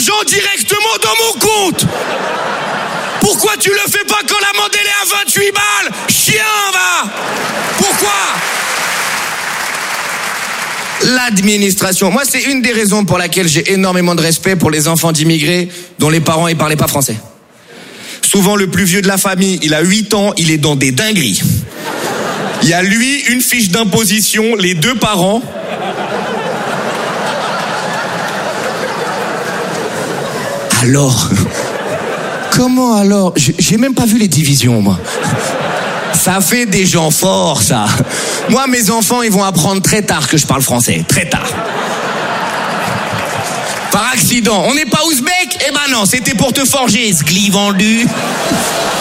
l'argent directement dans mon compte. Pourquoi tu le fais pas quand l'amende elle est à 28 balles? Chien, va! Pourquoi? L'administration. Moi, c'est une des raisons pour laquelle j'ai énormément de respect pour les enfants d'immigrés dont les parents ils parlaient pas français. Souvent, le plus vieux de la famille, il a 8 ans, il est dans des dingueries. Il y a lui, une fiche d'imposition, les 2 parents. Alors? Comment alors? J'ai même pas vu les divisions, moi. Ça fait des gens forts, ça. Moi, mes enfants, ils vont apprendre très tard que je parle français. Très tard. Par accident. On n'est pas ouzbek? Eh ben non, c'était pour te forger, ce glis vendu.